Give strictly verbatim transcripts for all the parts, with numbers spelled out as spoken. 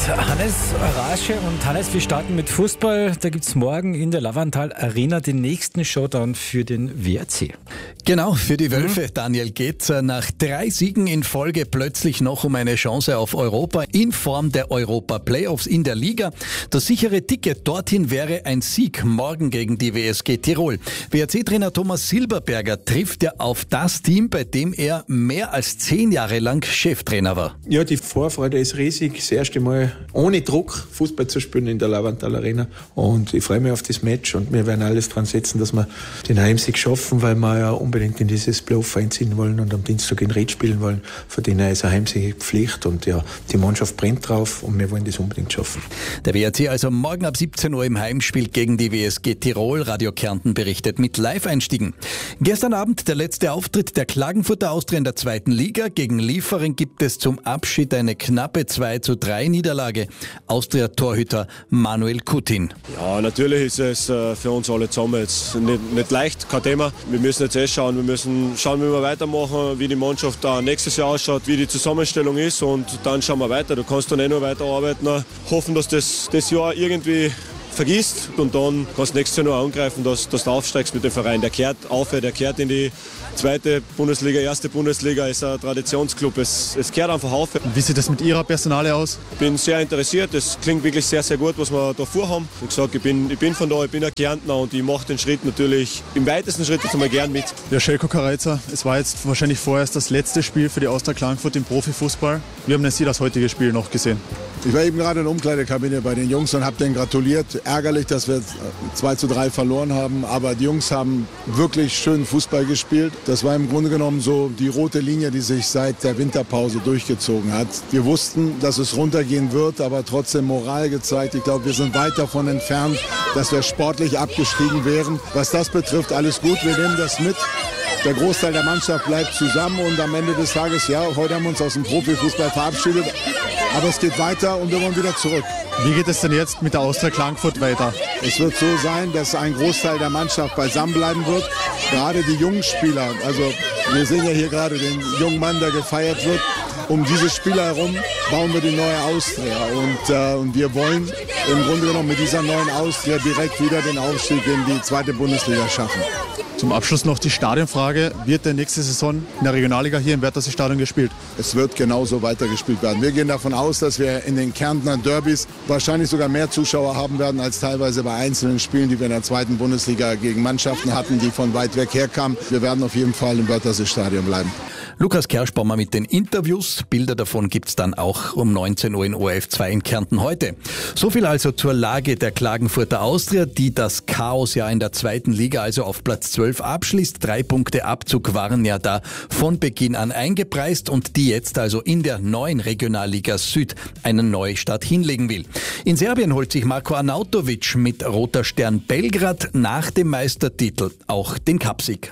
Hannes Rasche und Hannes, wir starten mit Fußball. Da gibt es morgen in der Lavantal Arena den nächsten Showdown für den W R C. Genau, für die Wölfe, Mhm. Daniel, geht's nach drei Siegen in Folge plötzlich noch um eine Chance auf Europa in Form der Europa-Playoffs in der Liga. Das sichere Ticket dorthin wäre ein Sieg morgen gegen die W S G Tirol. W R C-Trainer Thomas Silberberger trifft ja auf das Team, bei dem er mehr als zehn Jahre lang Cheftrainer war. Ja, die Vorfreude ist riesig. Das erste Mal ohne Druck Fußball zu spielen in der Lavantal Arena. Und ich freue mich auf das Match und wir werden alles dran setzen, dass wir den Heimsieg schaffen, weil wir ja unbedingt in dieses Playoff einziehen wollen und am Dienstag in Ried spielen wollen. Von denen ist ein Heimsieg Pflicht und ja, die Mannschaft brennt drauf und wir wollen das unbedingt schaffen. Der W R C also morgen ab siebzehn Uhr im Heimspiel gegen die W S G Tirol. Radio Kärnten berichtet mit Live-Einstiegen. Gestern Abend der letzte Auftritt der Klagenfurter Austria in der zweiten Liga. Gegen Liefering gibt es zum Abschied eine knappe zwei zu drei Niederlage. Austria-Torhüter Manuel Kutin. Ja, natürlich ist es äh, für uns alle zusammen jetzt nicht, nicht leicht, kein Thema. Wir müssen jetzt eh schauen, wir müssen schauen, wie wir weitermachen, wie die Mannschaft da nächstes Jahr ausschaut, wie die Zusammenstellung ist und dann schauen wir weiter. Du kannst dann eh noch weiterarbeiten, hoffen, dass das, das Jahr irgendwie vergisst und dann kannst du nächstes Jahr noch angreifen, dass, dass du aufsteigst mit dem Verein. Der kehrt auf, der kehrt in die zweite Bundesliga, erste Bundesliga, ist ein Traditionsclub. Es, es kehrt einfach auf. Wie sieht das mit Ihrer Personalie aus? Ich bin sehr interessiert, es klingt wirklich sehr, sehr gut, was wir da vorhaben. Wie gesagt, ich bin, ich bin von da, ich bin ein Kärntner und ich mache den Schritt natürlich im weitesten Schritt jetzt einmal gern mit. Ja, Željko Kareiza, es war jetzt wahrscheinlich vorerst das letzte Spiel für die Austria Klagenfurt im Profifußball. Wie haben denn Sie das heutige Spiel noch gesehen? Ich war eben gerade in der Umkleidekabine bei den Jungs und habe denen gratuliert. Ärgerlich, dass wir zwei zu drei verloren haben, aber die Jungs haben wirklich schön Fußball gespielt. Das war im Grunde genommen so die rote Linie, die sich seit der Winterpause durchgezogen hat. Wir wussten, dass es runtergehen wird, aber trotzdem Moral gezeigt. Ich glaube, wir sind weit davon entfernt, dass wir sportlich abgestiegen wären. Was das betrifft, alles gut, wir nehmen das mit. Der Großteil der Mannschaft bleibt zusammen und am Ende des Tages, ja, heute haben wir uns aus dem Profifußball verabschiedet. Aber es geht weiter und wir wollen wieder zurück. Wie geht es denn jetzt mit der Austria Klagenfurt weiter? Es wird so sein, dass ein Großteil der Mannschaft beisammen bleiben wird. Gerade die jungen Spieler, also wir sehen ja hier gerade den jungen Mann, der gefeiert wird. Um diese Spieler herum bauen wir die neue Austria. Und, äh, und wir wollen im Grunde genommen mit dieser neuen Austria direkt wieder den Aufstieg in die zweite Bundesliga schaffen. Zum Abschluss noch die Stadionfrage. Wird denn nächste Saison in der Regionalliga hier im Wörthersee Stadion gespielt? Es wird genauso weitergespielt werden. Wir gehen davon aus, dass wir in den Kärntner Derbys wahrscheinlich sogar mehr Zuschauer haben werden als teilweise bei einzelnen Spielen, die wir in der zweiten Bundesliga gegen Mannschaften hatten, die von weit weg herkamen. Wir werden auf jeden Fall im Wörthersee Stadion bleiben. Lukas Kerschbaumer mit den Interviews. Bilder davon gibt's dann auch um neunzehn Uhr in O R F zwei in Kärnten heute. So viel also zur Lage der Klagenfurter Austria, die das Chaos ja in der zweiten Liga also auf Platz zwölf abschließt. Drei Punkte Abzug waren ja da von Beginn an eingepreist und die jetzt also in der neuen Regionalliga Süd einen Neustart hinlegen will. In Serbien holt sich Marko Arnautovic mit Roter Stern Belgrad nach dem Meistertitel auch den Cupsieg.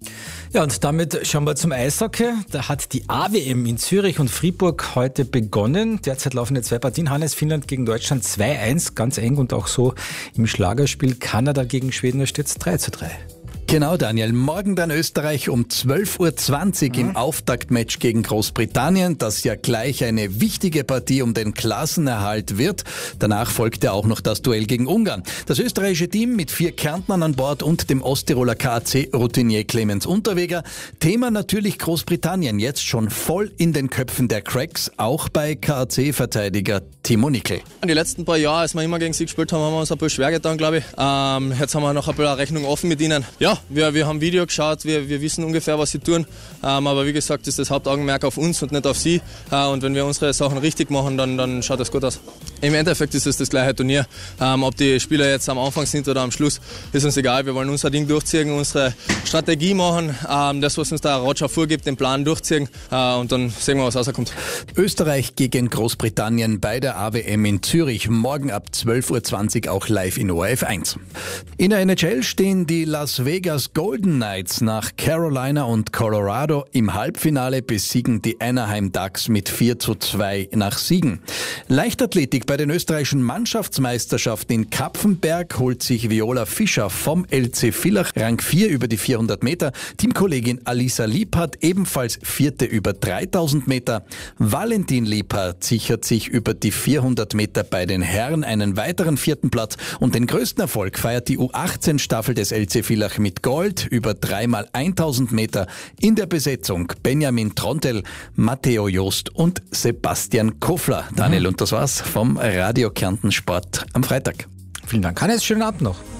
Ja, und damit schauen wir zum Eishockey. Da hat die A W M in Zürich und Fribourg heute begonnen. Derzeit laufen jetzt zwei Partien. Hannes, Finnland gegen Deutschland zwei eins, ganz eng und auch so im Schlagerspiel. Kanada gegen Schweden, da steht es drei zu drei. Genau, Daniel. Morgen dann Österreich um zwölf Uhr zwanzig mhm. im Auftaktmatch gegen Großbritannien, das ja gleich eine wichtige Partie um den Klassenerhalt wird. Danach folgt ja auch noch das Duell gegen Ungarn. Das österreichische Team mit vier Kärntnern an Bord und dem Osttiroler K A C-Routinier Clemens Unterweger. Thema natürlich Großbritannien, jetzt schon voll in den Köpfen der Cracks, auch bei K A C-Verteidiger Timo Nickel. Die letzten paar Jahre, als wir immer gegen sie gespielt haben, haben wir uns ein bisschen schwer getan, glaube ich. Ähm, jetzt haben wir noch ein bisschen eine Rechnung offen mit ihnen. Ja, Wir, wir haben Video geschaut, wir, wir wissen ungefähr, was sie tun. Ähm, aber wie gesagt, ist das Hauptaugenmerk auf uns und nicht auf sie. Äh, und wenn wir unsere Sachen richtig machen, dann, dann schaut das gut aus. Im Endeffekt ist es das gleiche Turnier. Ähm, ob die Spieler jetzt am Anfang sind oder am Schluss, ist uns egal. Wir wollen unser Ding durchziehen, unsere Strategie machen, ähm, das, was uns der Roger vorgibt, den Plan durchziehen. Äh, und dann sehen wir, was rauskommt. Österreich gegen Großbritannien bei der A W M in Zürich. Morgen ab zwölf Uhr zwanzig auch live in O R F eins. In der N H L stehen die Las Vegas Vegas Golden Knights nach Carolina und Colorado. Im Halbfinale besiegen die Anaheim Ducks mit vier zu zwei nach Siegen. Leichtathletik bei den österreichischen Mannschaftsmeisterschaften in Kapfenberg holt sich Viola Fischer vom L C Villach Rang vier über die vierhundert Meter. Teamkollegin Alisa Liebhardt ebenfalls vierte über dreitausend Meter. Valentin Liebhardt sichert sich über die vierhundert Meter bei den Herren einen weiteren vierten Platz und den größten Erfolg feiert die U achtzehn Staffel des L C Villach mit Gold über dreimal tausend Meter in der Besetzung Benjamin Trontel, Matteo Jost und Sebastian Kofler. Daniel, und das war's vom Radio Kärnten Sport am Freitag. Vielen Dank, Hannes, schönen Abend noch.